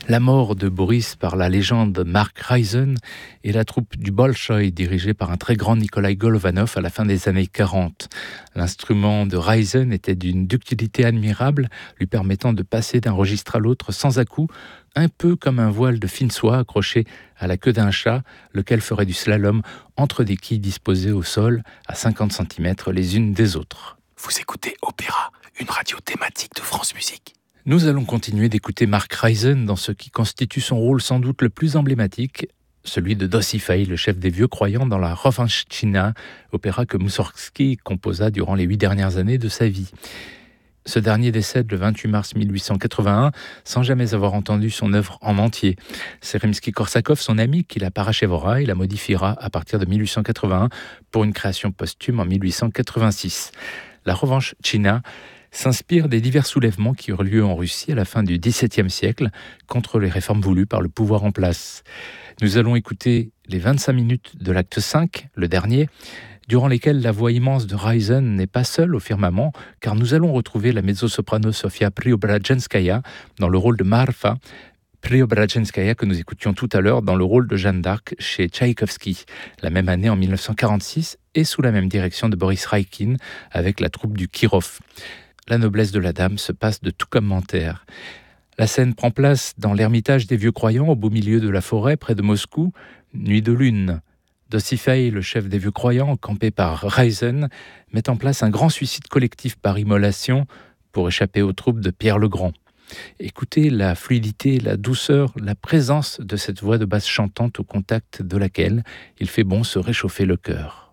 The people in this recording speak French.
La mort de Boris par la légende Mark Ryzen et la troupe du Bolchoï dirigée par un très grand Nikolai Golovanov à la fin des années 40. L'instrument de Ryzen était d'une ductilité admirable, lui permettant de passer d'un registre à l'autre sans à-coups, un peu comme un voile de fine soie accroché à la queue d'un chat, lequel ferait du slalom entre des quilles disposées au sol à 50 cm les unes des autres. Vous écoutez Opéra, une radio thématique de France Musique. Nous allons continuer d'écouter Mark Ryzen dans ce qui constitue son rôle sans doute le plus emblématique, celui de Dosifei, le chef des vieux croyants dans la Rovanchtina, opéra que Moussorgsky composa durant les 8 dernières années de sa vie. Ce dernier décède le 28 mars 1881 sans jamais avoir entendu son œuvre en entier. C'est Rimsky-Korsakov, son ami, qui la parachèvera et la modifiera à partir de 1881 pour une création posthume en 1886. La Rovanchtina s'inspire des divers soulèvements qui eurent lieu en Russie à la fin du XVIIe siècle contre les réformes voulues par le pouvoir en place. Nous allons écouter les 25 minutes de l'acte 5, le dernier, durant lesquelles la voix immense de Ryzen n'est pas seule au firmament, car nous allons retrouver la mezzo-soprano Sofia Preobrajenskaya dans le rôle de Marfa, Preobrajenskaya que nous écoutions tout à l'heure dans le rôle de Jeanne d'Arc chez Tchaïkovski, la même année en 1946, et sous la même direction de Boris Raikin avec la troupe du Kirov. La noblesse de la dame se passe de tout commentaire. La scène prend place dans l'ermitage des vieux croyants au beau milieu de la forêt près de Moscou, nuit de lune. Dosifei, le chef des vieux croyants, campé par Ryzen, met en place un grand suicide collectif par immolation pour échapper aux troupes de Pierre le Grand. Écoutez la fluidité, la douceur, la présence de cette voix de basse chantante au contact de laquelle il fait bon se réchauffer le cœur.